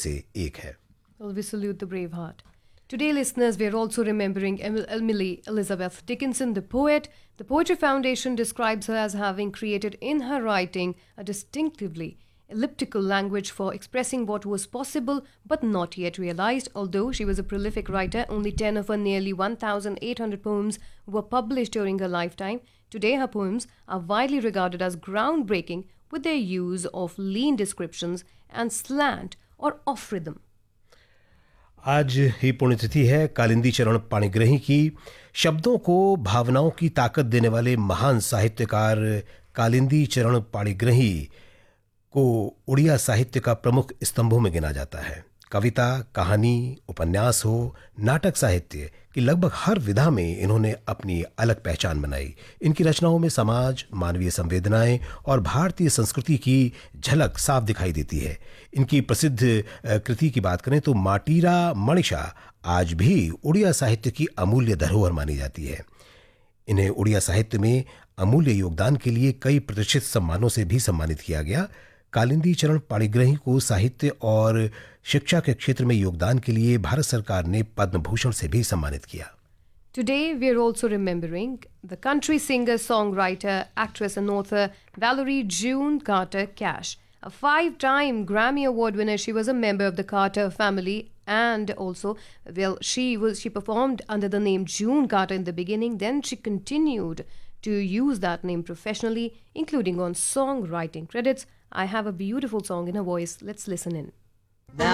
से एक है। Well, we salute the brave heart. Today, listeners, we are also remembering Emily Elizabeth Dickinson, the poet. The Poetry Foundation describes her as having created in her writing a distinctively elliptical language for expressing what was possible but not yet realized. Although she was a prolific writer, only 10 of her nearly 1,800 poems were published during her lifetime. Today, her poems are widely regarded as groundbreaking with their use of lean descriptions and slant or off rhythm. आज ही पुण्यतिथि है कालिंदी चरण पाणिग्रही की। शब्दों को भावनाओं की ताकत देने वाले महान साहित्यकार कालिंदी चरण पाणिग्रही को उड़िया साहित्य का प्रमुख स्तंभों में गिना जाता है। कविता, कहानी, उपन्यास हो, नाटक साहित्य की लगभग हर विधा में इन्होंने अपनी अलग पहचान बनाई। इनकी रचनाओं में समाज, मानवीय संवेदनाएं और भारतीय संस्कृति की झलक साफ दिखाई देती है। इनकी प्रसिद्ध कृति की बात करें तो माटीरा मणिषा आज भी उड़िया साहित्य की अमूल्य धरोहर मानी जाती है। इन्हें उड़िया साहित्य में अमूल्य योगदान के लिए कई प्रतिष्ठित सम्मानों से भी सम्मानित किया गया। कालिंदी चरण पाणिग्रही को साहित्य और शिक्षा के क्षेत्र में योगदान के लिए भारत सरकार ने पद्म भूषण से भी सम्मानित किया। Today, we are also remembering the country singer, songwriter, actress and author Valerie June Carter Cash. A 5-time Grammy Award winner, she was a member of the Carter family and also, well, she performed under the name June Carter in the beginning. Then she continued to use that name professionally, including on songwriting credits. I have a beautiful song in her voice. Let's listen in. Now